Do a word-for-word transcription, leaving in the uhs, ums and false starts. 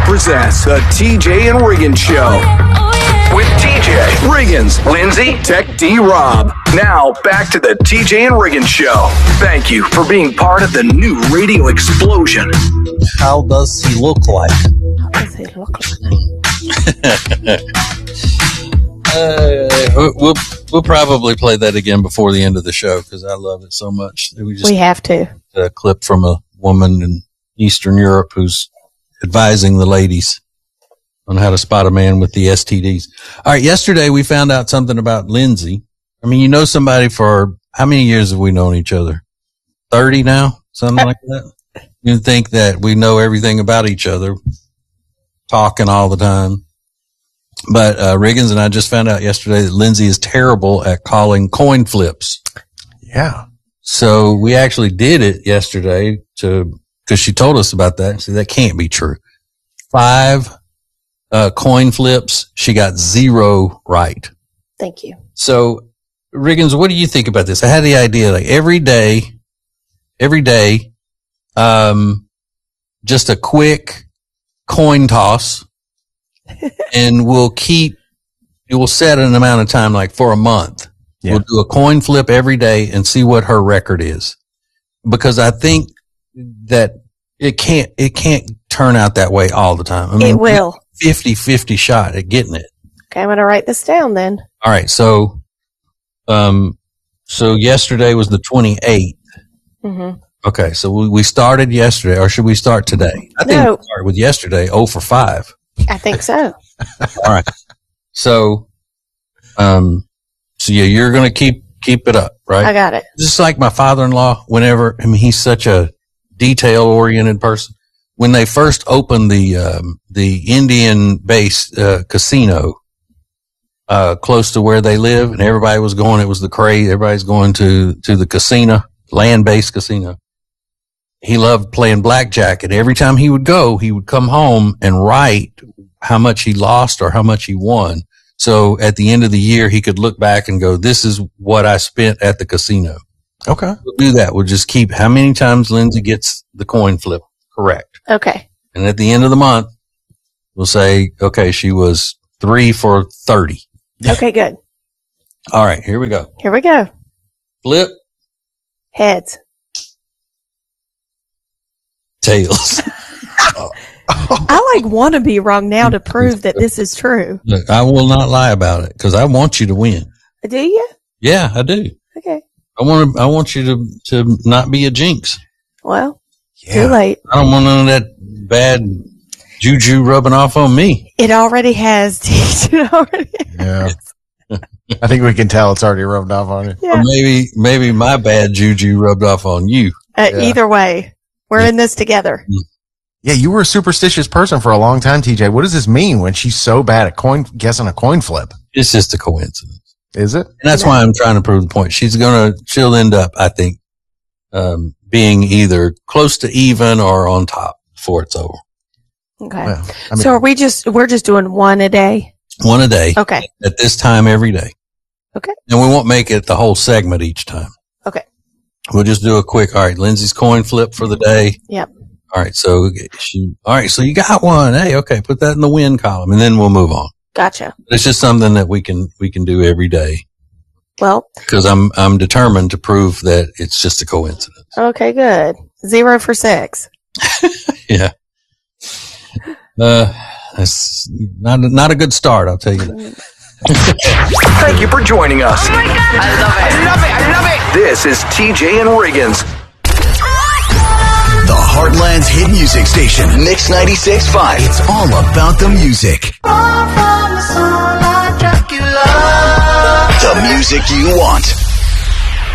presents the T J and Riggins Show. With T J, Riggins, Lindsay, Tech D Rob. Now, back to the T J and Riggins Show. Thank you for being part of the new radio explosion. How does he look like? How does he look like? uh, we'll, we'll probably play that again before the end of the show because I love it so much. We, just, we have to. A clip from a woman in Eastern Europe who's advising the ladies on how to spot a man with the S T Ds. All right. Yesterday we found out something about Lindsay. I mean, you know somebody for how many years have we known each other? thirty now? Something like that. You think that we know everything about each other, talking all the time. But, uh, Riggins and I just found out yesterday that Lindsay is terrible at calling coin flips. Yeah. So we actually did it yesterday to, cause she told us about that. See, that can't be true. Five, uh, coin flips. She got zero right. Thank you. So Riggins, what do you think about this? I had the idea like every day, every day, um, just a quick coin toss and we'll keep, we'll set an amount of time like for a month. Yeah. We'll do a coin flip every day and see what her record is. Because I think that it can't, it can't turn out that way all the time. I mean, it will. fifty-fifty shot at getting it. Okay. I'm going to write this down then. All right. So, um, so yesterday was the twenty-eighth. Mm-hmm. Okay. So we, we started yesterday, or should we start today? I think no. we started with yesterday, oh for five. I think so. All right. So, um, so yeah, you're going to keep, keep it up, right? I got it. Just like my father-in-law, whenever, I mean, he's such a detail-oriented person. When they first opened the, um, the Indian-based, uh, casino, uh, close to where they live and everybody was going, it was the craze. Everybody's going to, to the casino, land-based casino. He loved playing blackjack, and every time he would go, he would come home and write how much he lost or how much he won. So at the end of the year, he could look back and go, this is what I spent at the casino. Okay. We'll do that. We'll just keep how many times Lindsay gets the coin flip correct. Okay. And at the end of the month, we'll say, okay, she was three for thirty. Okay, good. All right, here we go. Here we go. Flip. Heads. Tails. I like want to be wrong now to prove that this is true. Look, I will not lie about it because I want you to win. Do you? Yeah, I do. Okay. I want to. I want you to to not be a jinx. Well, yeah. Too late. I don't want none of that bad juju rubbing off on me. It already has. It already has. Yeah. I think we can tell it's already rubbed off on you. Yeah. Or maybe maybe my bad juju rubbed off on you. Uh, Yeah. Either way, we're Yeah. in this together. Yeah, you were a superstitious person for a long time, T J. What does this mean when she's so bad at coin guessing a coin flip? It's just a coincidence. Is it? And that's why I'm trying to prove the point. She's gonna, she'll end up, I think, um, being either close to even or on top before it's over. Okay. Well, I mean, So are we just, we're just doing one a day? One a day. Okay. At this time every day. Okay. And we won't make it the whole segment each time. Okay. We'll just do a quick, all right, Lindsay's coin flip for the day. Yep. All right. So she, all right. So you got one. Hey, okay. Put that in the win column and then we'll move on. Gotcha. It's just something that we can, we can do every day. Well. Cause I'm, I'm determined to prove that it's just a coincidence. Okay, good. Zero for six. Yeah. Uh, that's not, not a good start. I'll tell you that. Thank you for joining us. Oh my God. I love it. I love it. I love it. This is T J and Riggins. The Heartland's hit music station, Mix ninety-six point five. It's all about the music. The music you want.